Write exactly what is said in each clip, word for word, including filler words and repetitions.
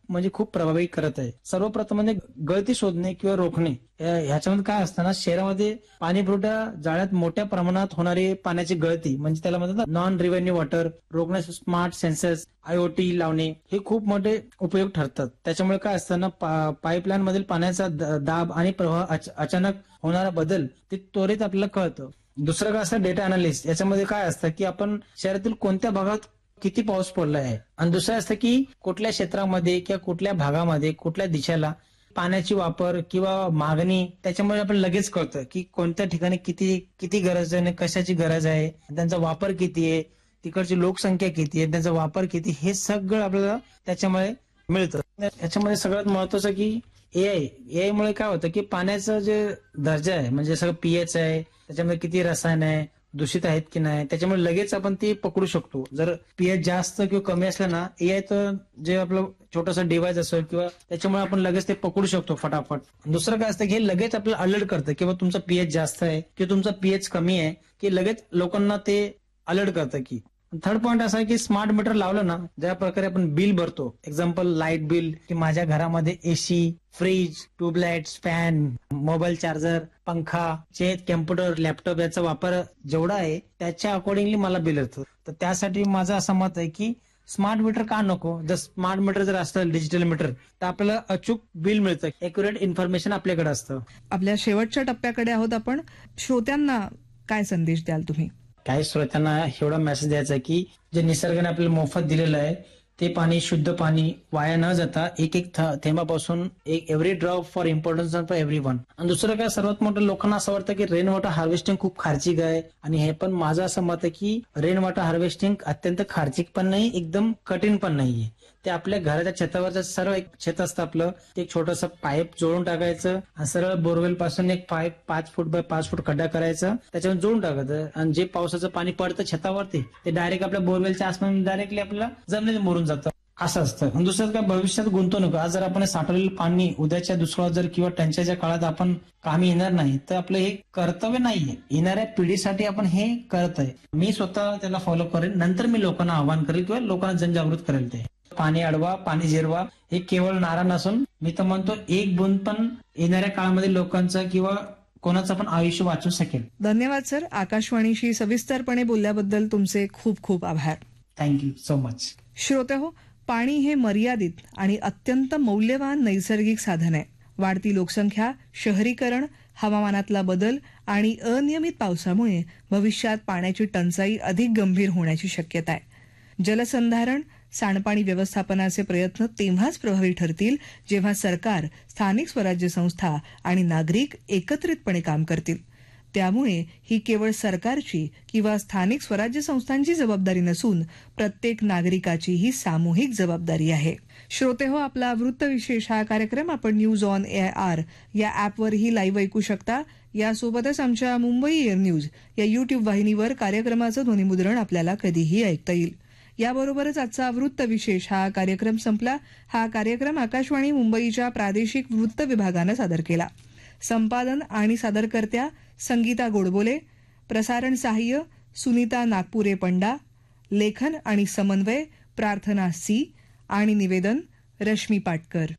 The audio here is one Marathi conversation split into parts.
म्हणजे खूप प्रभावी करत आहे. सर्वप्रथम म्हणजे गळती शोधणे किंवा रोखणे. ह्याच्यामध्ये काय असतं ना, शहरामध्ये पाणी पुरवठा जाळ्यात मोठ्या प्रमाणात होणारी पाण्याची गळती म्हणजे त्याला म्हणतात नॉन रिव्हेन्यू वॉटर रोखण्यास स्मार्ट सेन्सर्स आयओटी लावणे हे खूप मोठे उपयोग ठरतात. त्याच्यामुळे काय असतं ना, पाईपलाईन मधील पाण्याचा दाब आणि प्रवाह अचानक होणारा बदल ते त्वरित आपल्याला कळतं. दुसरं काय असतं डेटा अनालिस्ट. याच्यामध्ये काय असतं की आपण शहरातील कोणत्या भागात किती पाऊस पडला आहे आणि दुसरं असतं की कुठल्या क्षेत्रामध्ये किंवा कुठल्या भागामध्ये कुठल्या दिशेला पाण्याची वापर किंवा मागणी त्याच्यामुळे आपण लगेच कळतं की कोणत्या ठिकाणी किती किती गरज आहे, कशाची गरज आहे, त्यांचा वापर किती आहे, तिकडची लोकसंख्या किती आहे, त्यांचा वापर किती, हे सगळं आपल्याला त्याच्यामुळे मिळतं. याच्यामध्ये सगळ्यात महत्वाचं की एआय एआय मुळे काय होतं की पाण्याचा जे दर्जा आहे म्हणजे सगळं पीएच आहे, त्याच्यामध्ये किती रसायन आहे, दूषित आहेत की नाही, त्याच्यामुळे लगेच आपण ते पकडू शकतो. जर पीएच जास्त किंवा कमी असलं ना, एआय तर जे आपलं छोटंसं डिव्हाइस असेल किंवा त्याच्यामुळे आपण लगेच ते पकडू शकतो फटाफट. दुसरं काय असतं की हे लगेच आपल्याला अलर्ट करतं किंवा तुमचा पीएच जास्त आहे किंवा तुमचा पीएच कमी आहे की लगेच लोकांना ते अलर्ट करतं. की थर्ड पॉईंट असा आहे की स्मार्ट मीटर लावलं ना, ज्या प्रकारे आपण बिल भरतो, एक्झाम्पल लाईट बिल, की माझ्या घरामध्ये AC, fridge, tubelights, fan, mobile charger, पंखा, चेत, कम्प्युटर, लॅपटॉप याचा वापर जेवढा आहे त्याच्या अकॉर्डिंगली मला बिल येतं. तर त्यासाठी माझं असं मत आहे की स्मार्ट मीटर का नको. जर स्मार्ट मीटर जर असतं डिजिटल मीटर तर आपल्याला अचूक बिल मिळतं, एक्युरेट इन्फॉर्मेशन आपल्याकडे असतं. आपल्या शेवटच्या टप्प्याकडे आहोत आपण. श्रोत्यांना काय संदेश द्याल तुम्ही? काही श्रोत्यांना एवढा मेसेज द्यायचा आहे की जे निसर्गाने आपल्याला मोफत दिलेलं आहे ते पाणी, शुद्ध पाणी वाया न जाता एक एक थेंबापासून एक every drop for importance for every one. आणि दुसरं काय, सर्वात मोठं लोकांना असं वाटतं की रेन वॉटर हार्वेस्टिंग खूप खर्चिक आहे आणि हे पण माझं असं मत आहे की रेन वॉटर हार्वेस्टिंग अत्यंत खर्चिक पण नाही, एकदम कठीण पण नाहीये. ते आपल्या घराच्या छतावरचं सर्व एक छत असतं आपलं, ते एक छोटंसं पाईप जोडून टाकायचं आणि सरळ बोरवेल पासून एक पाईप पाच फूट बाय पाच फूट खड्डा करायचा, त्याच्यावर जोडून टाकायचं आणि जे पावसाचं पाणी पडतं छतावरती ते डायरेक्ट आपल्या बोरवेलच्या आसपास डायरेक्टली आपल्याला जमिनीत मुरून जातं. असं असतं. आणि दुसरं काय, भविष्यात गुंतवणूक. आज जर आपण साठवलेलं पाणी उद्याच्या दुष्काळात जर किंवा टंचाईच्या काळात आपण कामी येणार नाही तर आपलं हे कर्तव्य नाहीये, येणाऱ्या पिढीसाठी आपण हे करत आहे. मी स्वतः त्याला फॉलो करेन, नंतर मी लोकांना आवाहन करेल किंवा लोकांना जनजागृत करेल. ते पाणी अडवा, पाणी जिरवा हे केवळ नारा नसून मी तर म्हणतो एक बुंद पण येणाऱ्या काळामध्ये लोकांचं किंवा कोणाचं पण आयुष्य वाचू शकेल. धन्यवाद सर. आकाशवाणीशी सविस्तरपणे बोलल्याबद्दल तुमचे खूप खूप आभार. Thank you so much. श्रोतेहो, पाणी हे मर्यादित आणि अत्यंत मौल्यवान नैसर्गिक साधन आहे. वाढती लोकसंख्या, शहरीकरण, हवामानातला बदल आणि अनियमित पावसामुळे भविष्यात पाण्याची टंचाई अधिक गंभीर होण्याची शक्यता आहे. जलसंधारण, सांडपाणी व्यवस्थापनाचे प्रयत्न तेव्हाच प्रभावी ठरतील जेव्हा सरकार, स्थानिक स्वराज्य संस्था आणि नागरिक एकत्रितपणे काम करतील. त्यामुळे ही केवळ सरकारची किंवा स्थानिक स्वराज्य संस्थांची जबाबदारी नसून प्रत्येक नागरिकाची ही सामूहिक जबाबदारी आहे. श्रोतेहो, आपला वृत्तविशेष हा कार्यक्रम आपण न्यूज ऑन एआय आर या ॲपवरही लाईव्ह ऐकू शकता. यासोबतच आमच्या मुंबई एअर न्यूज या युट्यूब वाहिनीवर कार्यक्रमाचं ध्वनिमुद्रण आपल्याला कधीही ऐकता येईल. याबरोबरच आजचा वृत्तविशेष हा कार्यक्रम संपला. हा कार्यक्रम आकाशवाणी मुंबईच्या प्रादेशिक वृत्त विभागानं सादर केला. संपादन आणि सादरकर्त्या संगीता गोडबोले, प्रसारण सहाय्य सुनीता नागपुरे पंडा, लेखन आणि समन्वय प्रार्थना सी आणि निवेदन रश्मी पाटकर.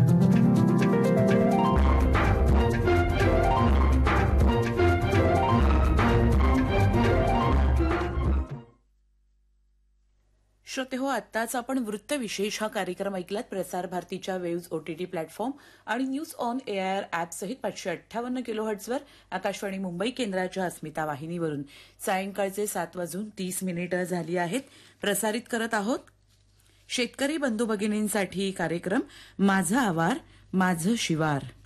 श्रोतेहो, आत्ताच आपण वृत्तविशेष हा कार्यक्रम ऐकलात. प्रसार भारतीच्या वेव्ज ओटीटी प्लॅटफॉर्म आणि न्यूज ऑन एआयआर ॲप सहित पाचशे अठ्ठावन्न किलो हर्ट्झवर आकाशवाणी मुंबई केंद्राच्या अस्मिता वाहिनीवरून सायंकाळचे सात वाजून तीस मिनिटं झाली आहेत. प्रसारित करत आहोत शेतकरी बंधू भगिनींसाठी कार्यक्रम माझा आवार माझं शिवार.